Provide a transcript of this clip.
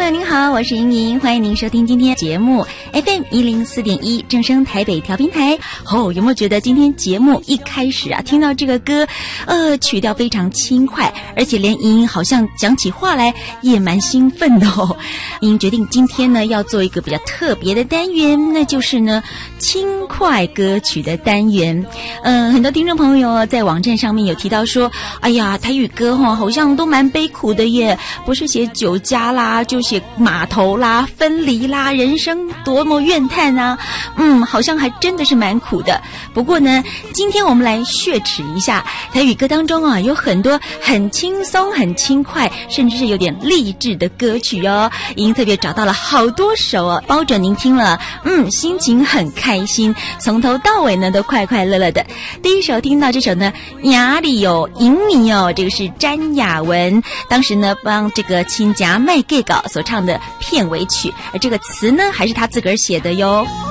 朋友您好，我是莹莹，欢迎您收听今天节目 FM 104.1正声台北调频台。有没有觉得今天节目一开始啊，听到这个歌，曲调非常轻快，而且连莹莹好像讲起话来也蛮兴奋的哦。莹莹决定今天呢要做一个比较特别的单元，那就是呢轻快歌曲的单元。很多听众朋友在网站上面有提到说，哎呀，台语歌好像都蛮悲苦的耶，不是写酒家啦，就写码头啦、分离啦，人生多么怨叹啊。好像还真的是蛮苦的。不过呢，今天我们来血耻一下台语歌当中啊，有很多很轻松、很轻快，甚至是有点励志的歌曲哦。已经特别找到了好多首哦，包准您听了，心情很开心，从头到尾呢都快快乐乐的。第一首听到这首呢，哪里有赢你哦，这个是詹雅雯当时呢帮这个亲家卖 gay 稿所唱的片尾曲，而这个词呢还是他自个儿写的哟。